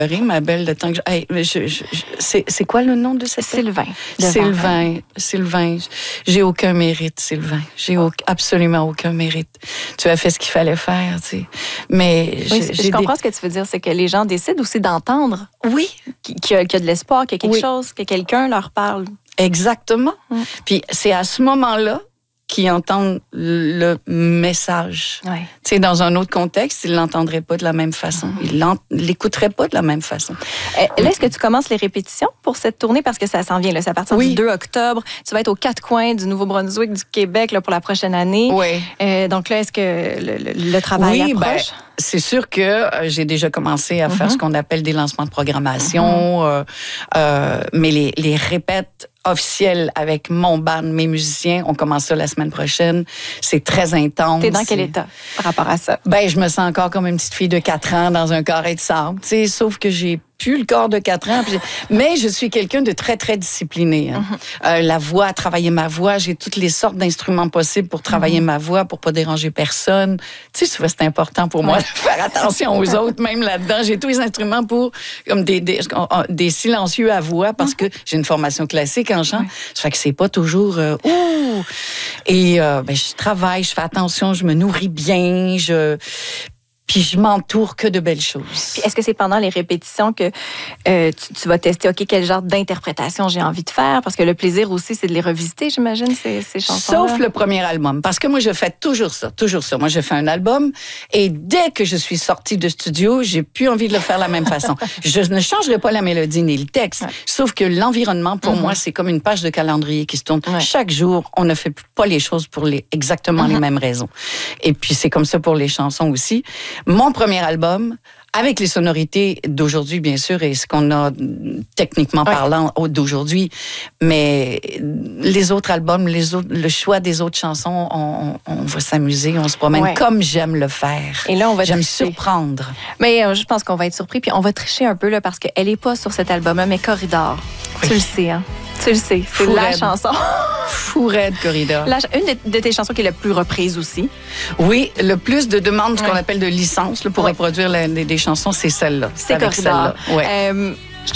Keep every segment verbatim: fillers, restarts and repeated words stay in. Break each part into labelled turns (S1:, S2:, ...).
S1: Ma belle, le temps que je... Hey, je, je, je... C'est, c'est quoi le nom de cette...
S2: Sylvain.
S1: Sylvain. Sylvain. J'ai aucun mérite, Sylvain. J'ai au... absolument aucun mérite. Tu as fait ce qu'il fallait faire, tu sais. Mais...
S2: Oui,
S1: j'ai
S2: je comprends
S1: des...
S2: ce que tu veux dire. C'est que les gens décident aussi d'entendre.
S1: Oui.
S2: Qu'il y a, qu'il y a de l'espoir, qu'il y a quelque
S1: oui.
S2: chose, que quelqu'un leur parle.
S1: Exactement.
S2: Mm.
S1: Puis c'est à ce moment-là qui entendent le message.
S2: Ouais.
S1: Tu sais, dans un autre contexte, ils l'entendraient pas de la même façon. Ils l'ent... l'écouteraient pas de la même façon.
S2: Là, est-ce que tu commences les répétitions pour cette tournée? Parce que ça s'en vient, là. C'est à partir
S1: oui.
S2: du deux octobre. Tu vas être aux quatre coins du Nouveau-Brunswick, du Québec, là, pour la prochaine année.
S1: Oui.
S2: Euh, donc là, est-ce que le, le, le travail
S1: oui,
S2: approche?
S1: Ben, c'est sûr que euh, j'ai déjà commencé à mm-hmm. faire ce qu'on appelle des lancements de programmation, mm-hmm. euh, euh, mais les, les répètes officielles avec mon band, mes musiciens, on commence ça la semaine prochaine. C'est très intense.
S2: T'es dans quel état par rapport à ça?
S1: Ben, je me sens encore comme une petite fille de quatre ans dans un carré de sable, tu sais, sauf que j'ai plus le corps de quatre ans. Puis mais je suis quelqu'un de très, très discipliné. Hein. Mm-hmm. Euh, la voix, travailler ma voix, j'ai toutes les sortes d'instruments possibles pour travailler mm-hmm. ma voix, pour pas déranger personne. Tu sais, c'est important pour moi ouais. de faire attention aux autres, même là-dedans. J'ai tous les instruments pour, comme des, des, des silencieux à voix, parce mm-hmm. que j'ai une formation classique en chant. Ouais. Ça fait que c'est pas toujours euh, ouh. Et euh, ben, je travaille, je fais attention, je me nourris bien, je... Puis je m'entoure que de belles choses.
S2: Puis est-ce que c'est pendant les répétitions que euh, tu, tu vas tester, OK, quel genre d'interprétation j'ai envie de faire? Parce que le plaisir aussi, c'est de les revisiter, j'imagine, ces, ces chansons-là.
S1: Sauf le premier album. Parce que moi, je fais toujours ça, toujours ça. Moi, je fais un album et dès que je suis sortie de studio, j'ai plus envie de le faire de la même façon. Je ne changerai pas la mélodie ni le texte. Ouais. Sauf que l'environnement, pour mm-hmm. moi, c'est comme une page de calendrier qui se tourne. Ouais. Chaque jour, on ne fait pas les choses pour les, exactement mm-hmm. les mêmes raisons. Et puis, c'est comme ça pour les chansons aussi. Mon premier album, avec les sonorités d'aujourd'hui, bien sûr, et ce qu'on a techniquement ouais. parlant d'aujourd'hui, mais les autres albums, les autres, le choix des autres chansons, on, on va s'amuser, on se promène ouais. comme j'aime le faire.
S2: Et là, on va
S1: j'aime
S2: tricher.
S1: surprendre.
S2: Mais euh, je pense qu'on va être surpris, puis on va tricher un peu là, parce qu'elle n'est pas sur cet album-là, mais Corridor. Oui. Tu le sais, hein? Tu le sais, c'est Fou la raide. chanson.
S1: Fou raide, Corridor.
S2: La, une de, de tes chansons qui est la plus reprise aussi.
S1: Oui, le plus de demandes, ce ouais. qu'on appelle de licences là, pour
S2: ouais.
S1: reproduire la, des, des chansons, c'est celle-là.
S2: C'est, c'est Corridor.
S1: Celle-là. Ouais.
S2: Euh,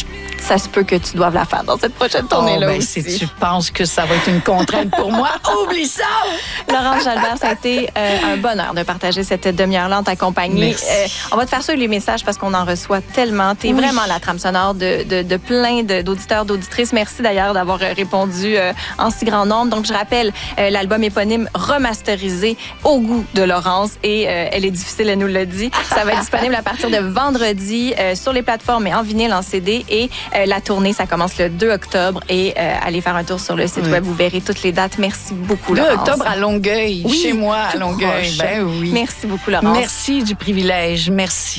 S2: ça se peut que tu doives la faire dans cette prochaine tournée-là
S1: oh, ben,
S2: aussi.
S1: Si tu penses que ça va être une contrainte pour moi, oublie ça!
S2: Laurence Jalbert, ça a été euh, un bonheur de partager cette demi-heure-là en ta compagnie. Euh, on va te faire suivre les messages parce qu'on en reçoit tellement. Tu es oui. vraiment la trame sonore de, de, de plein de, d'auditeurs, d'auditrices. Merci d'ailleurs d'avoir répondu euh, en si grand nombre. Donc, je rappelle, euh, l'album éponyme remasterisé au goût de Laurence et euh, elle est difficile, elle nous l'a dit. Ça va être disponible à partir de vendredi euh, sur les plateformes et en vinyle, en C D et Euh, la tournée, ça commence le deux octobre et euh, allez faire un tour sur le site oui. web, vous verrez toutes les dates. Merci beaucoup, Laurence.
S1: deux octobre à Longueuil, oui, chez moi à Longueuil. Ben oui.
S2: Merci beaucoup, Laurence.
S1: Merci du privilège, merci.